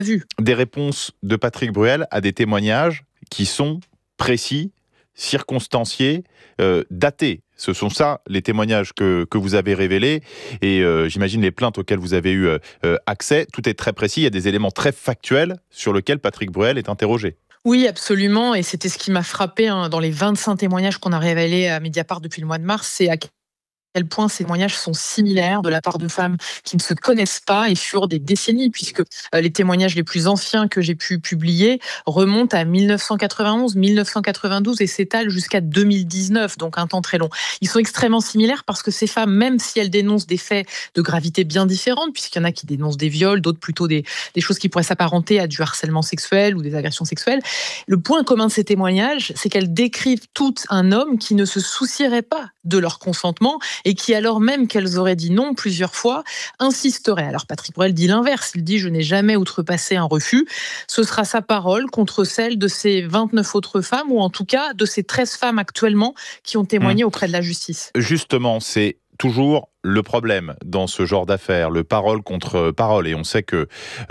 vu. Des réponses de Patrick Bruel à des témoignages qui sont précis, circonstanciés, datés. Ce sont ça, les témoignages que vous avez révélés et j'imagine les plaintes auxquelles vous avez eu accès. Tout est très précis, il y a des éléments très factuels sur lesquels Patrick Bruel est interrogé. Oui, absolument. Et c'était ce qui m'a frappé dans les 25 témoignages qu'on a révélés à Mediapart depuis le mois de mars. C'est à quel point ces témoignages sont similaires de la part de femmes qui ne se connaissent pas et sur des décennies, puisque les témoignages les plus anciens que j'ai pu publier remontent à 1991, 1992 et s'étalent jusqu'à 2019, donc un temps très long. Ils sont extrêmement similaires parce que ces femmes, même si elles dénoncent des faits de gravité bien différente, puisqu'il y en a qui dénoncent des viols, d'autres plutôt des choses qui pourraient s'apparenter à du harcèlement sexuel ou des agressions sexuelles, le point commun de ces témoignages, c'est qu'elles décrivent tout un homme qui ne se soucierait pas de leur consentement et qui, alors même qu'elles auraient dit non plusieurs fois, insisterait. Alors Patrick Bruel dit l'inverse, il dit « je n'ai jamais outrepassé un refus ». Ce sera sa parole contre celle de ces 29 autres femmes, ou en tout cas de ces 13 femmes actuellement qui ont témoigné auprès de la justice. Justement, c'est toujours le problème dans ce genre d'affaires, le parole contre parole. Et on sait que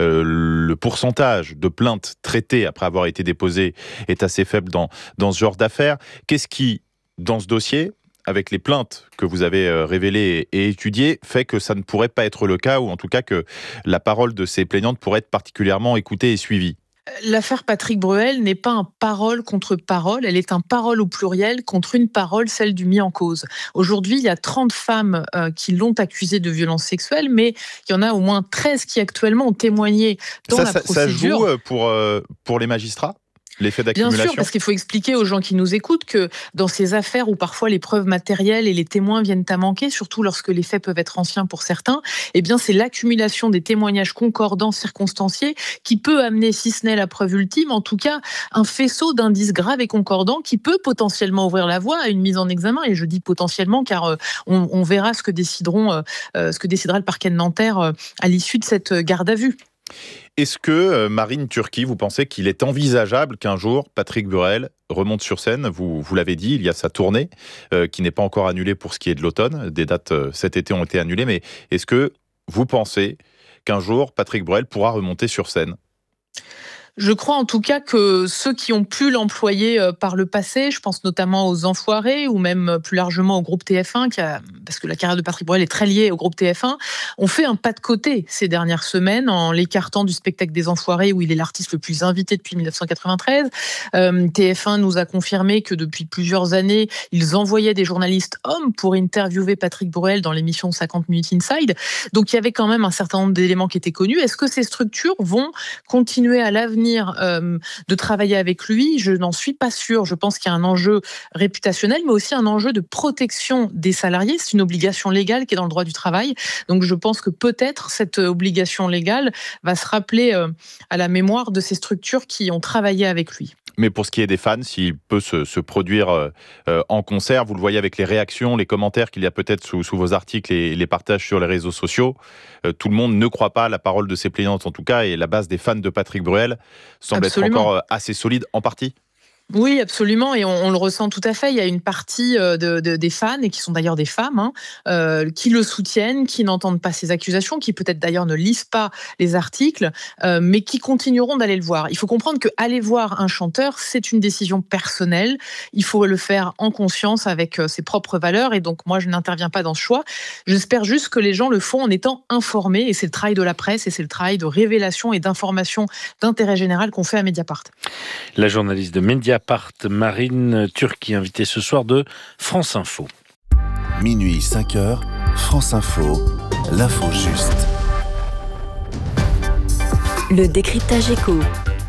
le pourcentage de plaintes traitées après avoir été déposées est assez faible dans ce genre d'affaires. Qu'est-ce qui, dans ce dossier, avec les plaintes que vous avez révélées et étudiées, fait que ça ne pourrait pas être le cas, ou en tout cas que la parole de ces plaignantes pourrait être particulièrement écoutée et suivie? L'affaire Patrick Bruel n'est pas un parole contre parole, elle est un parole au pluriel contre une parole, celle du mis en cause. Aujourd'hui, il y a 30 femmes qui l'ont accusé de violences sexuelles, mais il y en a au moins 13 qui actuellement ont témoigné dans la procédure. Ça joue pour les magistrats? L'effet d'accumulation. Bien sûr, parce qu'il faut expliquer aux gens qui nous écoutent que dans ces affaires où parfois les preuves matérielles et les témoins viennent à manquer, surtout lorsque les faits peuvent être anciens pour certains, eh bien c'est l'accumulation des témoignages concordants, circonstanciés, qui peut amener, si ce n'est la preuve ultime, en tout cas un faisceau d'indices graves et concordants qui peut potentiellement ouvrir la voie à une mise en examen. Et je dis potentiellement car on verra ce que décidera le parquet de Nanterre à l'issue de cette garde à vue. Est-ce que, Marine Turki, vous pensez qu'il est envisageable qu'un jour, Patrick Bruel remonte sur scène? Vous l'avez dit, il y a sa tournée qui n'est pas encore annulée pour ce qui est de l'automne. Des dates cet été ont été annulées. Mais est-ce que vous pensez qu'un jour, Patrick Bruel pourra remonter sur scène? Je crois en tout cas que ceux qui ont pu l'employer par le passé, je pense notamment aux Enfoirés ou même plus largement au groupe TF1, parce que la carrière de Patrick Bruel est très liée au groupe TF1, ont fait un pas de côté ces dernières semaines en l'écartant du spectacle des Enfoirés où il est l'artiste le plus invité depuis 1993. TF1 nous a confirmé que depuis plusieurs années, ils envoyaient des journalistes hommes pour interviewer Patrick Bruel dans l'émission 50 Minutes Inside. Donc il y avait quand même un certain nombre d'éléments qui étaient connus. Est-ce que ces structures vont continuer à l'avenir de travailler avec lui? Je n'en suis pas sûre. Je pense qu'il y a un enjeu réputationnel, mais aussi un enjeu de protection des salariés. C'est une obligation légale qui est dans le droit du travail. Donc je pense que peut-être cette obligation légale va se rappeler à la mémoire de ces structures qui ont travaillé avec lui. Mais pour ce qui est des fans, s'il peut se produire en concert, vous le voyez avec les réactions, les commentaires qu'il y a peut-être sous vos articles et les partages sur les réseaux sociaux, tout le monde ne croit pas à la parole de ses plaignantes en tout cas, et la base des fans de Patrick Bruel semble être encore assez solide en partie. Oui, absolument, et on le ressent tout à fait. Il y a une partie des fans, et qui sont d'ailleurs des femmes, qui le soutiennent, qui n'entendent pas ces accusations, qui peut-être d'ailleurs ne lisent pas les articles, mais qui continueront d'aller le voir. Il faut comprendre que aller voir un chanteur, c'est une décision personnelle. Il faut le faire en conscience avec ses propres valeurs, et donc moi, je n'interviens pas dans ce choix. J'espère juste que les gens le font en étant informés, et c'est le travail de la presse, et c'est le travail de révélation et d'information d'intérêt général qu'on fait à Mediapart. La journaliste de Mediapart, Marine Turki, invitée ce soir de France Info. Minuit 5h, France Info, l'info juste. Le décryptage éco.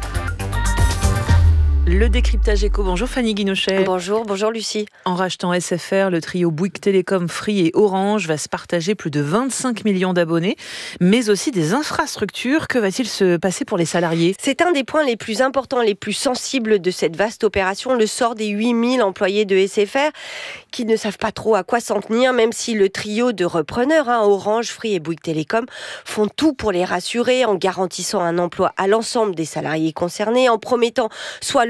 Le décryptage éco. Bonjour Fanny Guinochet. Bonjour Lucie. En rachetant SFR, le trio Bouygues Télécom, Free et Orange va se partager plus de 25 millions d'abonnés, mais aussi des infrastructures. Que va-t-il se passer pour les salariés ? C'est un des points les plus importants, les plus sensibles de cette vaste opération, le sort des 8000 employés de SFR qui ne savent pas trop à quoi s'en tenir, même si le trio de repreneurs, Orange, Free et Bouygues Télécom, font tout pour les rassurer en garantissant un emploi à l'ensemble des salariés concernés, en promettant soit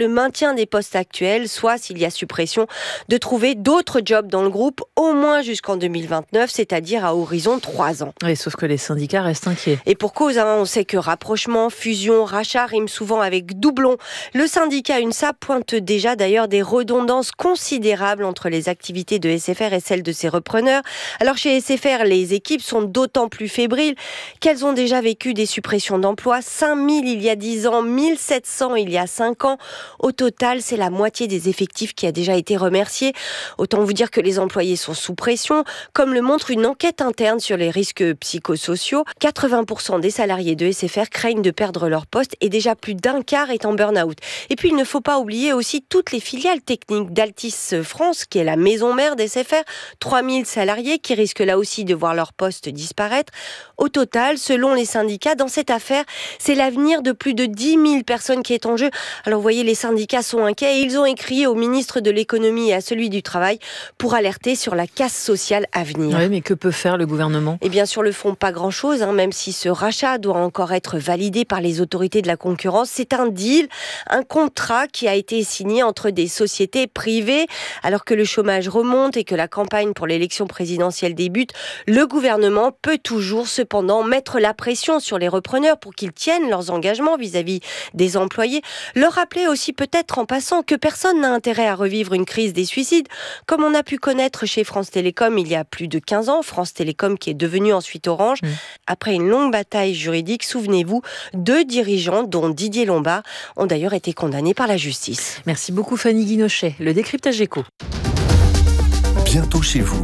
le maintien des postes actuels, soit, s'il y a suppression, de trouver d'autres jobs dans le groupe, au moins jusqu'en 2029, c'est-à-dire à horizon 3 ans. Oui, sauf que les syndicats restent inquiets. Et pour cause, on sait que rapprochement, fusion, rachat riment souvent avec doublon. Le syndicat UNSA pointe déjà d'ailleurs des redondances considérables entre les activités de SFR et celles de ses repreneurs. Alors chez SFR, les équipes sont d'autant plus fébriles qu'elles ont déjà vécu des suppressions d'emplois, 5000 il y a 10 ans, 1700 il y a 5 ans. Au total, c'est la moitié des effectifs qui a déjà été remerciée. Autant vous dire que les employés sont sous pression, comme le montre une enquête interne sur les risques psychosociaux. 80% des salariés de SFR craignent de perdre leur poste et déjà plus d'un quart est en burn-out. Et puis il ne faut pas oublier aussi toutes les filiales techniques d'Altis France, qui est la maison mère d'SFR, 3000 salariés qui risquent là aussi de voir leur poste disparaître. Au total, selon les syndicats, dans cette affaire, c'est l'avenir de plus de 10 000 personnes qui est en jeu. Alors vous voyez, les syndicats sont inquiets et ils ont écrit au ministre de l'économie et à celui du travail pour alerter sur la casse sociale à venir. Oui, mais que peut faire le gouvernement ? Et bien sur le fond, pas grand-chose, même si ce rachat doit encore être validé par les autorités de la concurrence. C'est un deal, un contrat qui a été signé entre des sociétés privées. Alors que le chômage remonte et que la campagne pour l'élection présidentielle débute, le gouvernement peut toujours cependant mettre la pression sur les repreneurs pour qu'ils tiennent leurs engagements vis-à-vis des employés. Leur rappeler aussi peut-être en passant que personne n'a intérêt à revivre une crise des suicides, comme on a pu connaître chez France Télécom il y a plus de 15 ans, France Télécom qui est devenue ensuite Orange. Après une longue bataille juridique, souvenez-vous, 2 dirigeants, dont Didier Lombard, ont d'ailleurs été condamnés par la justice. Merci beaucoup Fanny Guinochet. Le décryptage éco. Bientôt chez vous.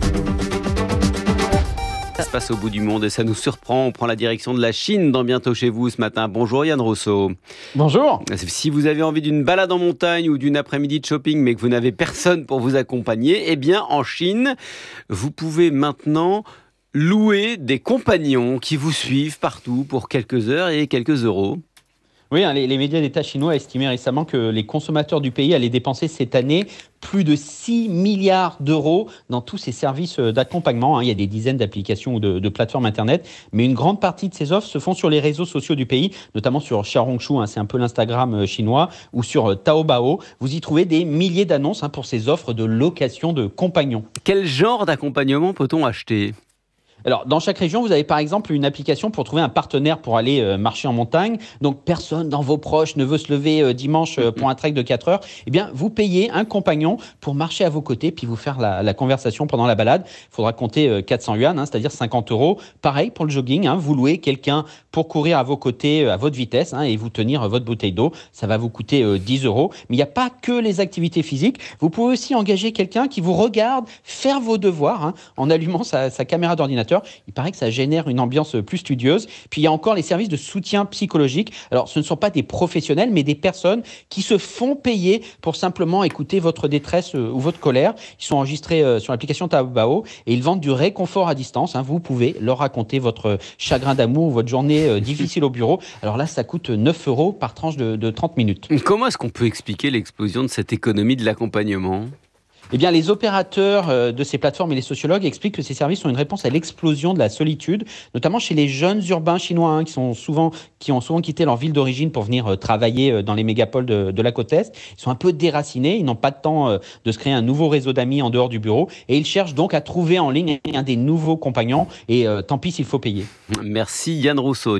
Ça se passe au bout du monde et ça nous surprend. On prend la direction de la Chine dans Bientôt chez vous ce matin. Bonjour Yann Rousseau. Bonjour. Si vous avez envie d'une balade en montagne ou d'une après-midi de shopping mais que vous n'avez personne pour vous accompagner, eh bien en Chine, vous pouvez maintenant louer des compagnons qui vous suivent partout pour quelques heures et quelques euros. Oui, les médias d'État chinois estimaient récemment que les consommateurs du pays allaient dépenser cette année plus de 6 milliards d'euros dans tous ces services d'accompagnement. Il y a des dizaines d'applications ou de plateformes Internet, mais une grande partie de ces offres se font sur les réseaux sociaux du pays, notamment sur Xiaohongshu, c'est un peu l'Instagram chinois, ou sur Taobao. Vous y trouvez des milliers d'annonces pour ces offres de location de compagnons. Quel genre d'accompagnement peut-on acheter ? Alors, dans chaque région, vous avez par exemple une application pour trouver un partenaire pour aller marcher en montagne. Donc, personne dans vos proches ne veut se lever dimanche pour un trek de 4 heures. Eh bien, vous payez un compagnon pour marcher à vos côtés puis vous faire la conversation pendant la balade. Il faudra compter 400 yuan, c'est-à-dire 50 euros. Pareil pour le jogging, vous louez quelqu'un pour courir à vos côtés à votre vitesse et vous tenir votre bouteille d'eau. Ça va vous coûter 10 euros. Mais il n'y a pas que les activités physiques. Vous pouvez aussi engager quelqu'un qui vous regarde faire vos devoirs en allumant sa caméra d'ordinateur. Il paraît que ça génère une ambiance plus studieuse. Puis il y a encore les services de soutien psychologique. Alors ce ne sont pas des professionnels, mais des personnes qui se font payer pour simplement écouter votre détresse ou votre colère. Ils sont enregistrés sur l'application Taobao et ils vendent du réconfort à distance. Vous pouvez leur raconter votre chagrin d'amour ou votre journée difficile au bureau. Alors là, ça coûte 9 euros par tranche de 30 minutes. Comment est-ce qu'on peut expliquer l'explosion de cette économie de l'accompagnement ? Eh bien, les opérateurs de ces plateformes et les sociologues expliquent que ces services sont une réponse à l'explosion de la solitude, notamment chez les jeunes urbains chinois qui ont souvent quitté leur ville d'origine pour venir travailler dans les mégapoles de la côte Est. Ils sont un peu déracinés, ils n'ont pas de temps de se créer un nouveau réseau d'amis en dehors du bureau et ils cherchent donc à trouver en ligne un des nouveaux compagnons et tant pis s'il faut payer. Merci Yann Rousseau.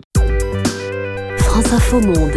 France Info Monde.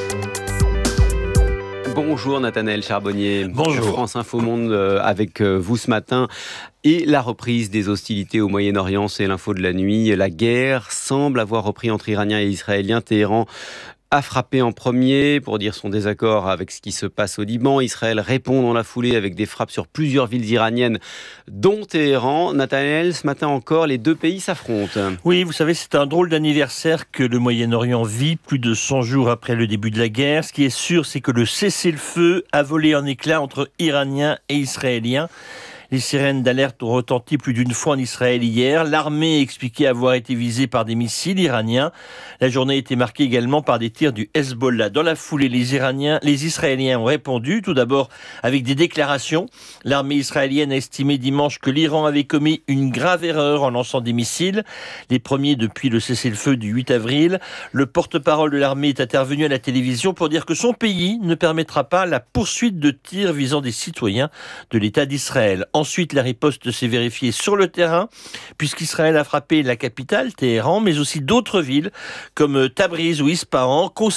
Bonjour Nathanaël Charbonnier. Bonjour. France Info Monde avec vous ce matin. Et la reprise des hostilités au Moyen-Orient, c'est l'info de la nuit. La guerre semble avoir repris entre Iraniens et Israéliens. Téhéran a frappé en premier pour dire son désaccord avec ce qui se passe au Liban. Israël répond dans la foulée avec des frappes sur plusieurs villes iraniennes, dont Téhéran. Nathanaël, ce matin encore, les deux pays s'affrontent. Oui, vous savez, c'est un drôle d'anniversaire que le Moyen-Orient vit plus de 100 jours après le début de la guerre. Ce qui est sûr, c'est que le cessez-le-feu a volé en éclats entre Iraniens et Israéliens. Les sirènes d'alerte ont retenti plus d'une fois en Israël hier. L'armée expliquait avoir été visée par des missiles iraniens. La journée était marquée également par des tirs du Hezbollah. Dans la foulée, les Israéliens ont répondu, tout d'abord avec des déclarations. L'armée israélienne a estimé dimanche que l'Iran avait commis une grave erreur en lançant des missiles, les premiers depuis le cessez-le-feu du 8 avril. Le porte-parole de l'armée est intervenu à la télévision pour dire que son pays ne permettra pas la poursuite de tirs visant des citoyens de l'État d'Israël. Ensuite, la riposte s'est vérifiée sur le terrain, puisqu'Israël a frappé la capitale, Téhéran, mais aussi d'autres villes comme Tabriz ou Ispahan,